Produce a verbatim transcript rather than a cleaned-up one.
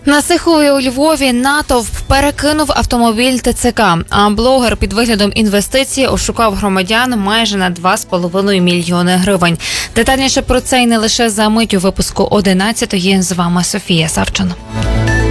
На Сихові у Львові натовп перекинув автомобіль ТЦК, а блогер під виглядом інвестиції ошукав громадян майже на два з половиною мільйони гривень. Детальніше про це і не лише за мить у випуску одинадцятої. З вами Софія Савчина.